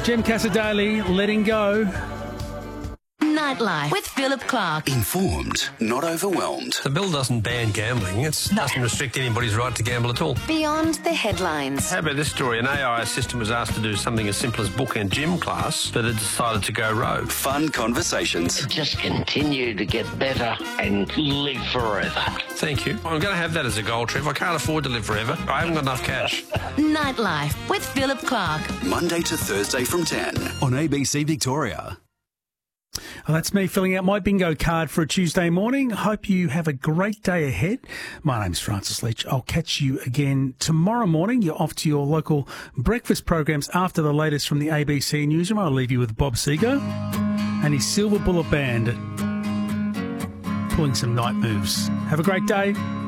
Jem Casadali, Letting Go. Nightlife with Philip Clark. Informed, not overwhelmed. The bill doesn't ban gambling. It doesn't restrict anybody's right to gamble at all. Beyond the headlines. How about this story? An AI assistant was asked to do something as simple as book and gym class, but it decided to go rogue. Fun conversations. Just continue to get better and live forever. Thank you. I'm going to have that as a goal, Trev. I can't afford to live forever. I haven't got enough cash. Nightlife with Philip Clark. Monday to Thursday from 10 on ABC Victoria. Well, that's me filling out my bingo card for a Tuesday morning. Hope you have a great day ahead. My name's Francis Leach. I'll catch you again tomorrow morning. You're off to your local breakfast programs after the latest from the ABC Newsroom. I'll leave you with Bob Seger and his Silver Bullet Band pulling some night moves. Have a great day.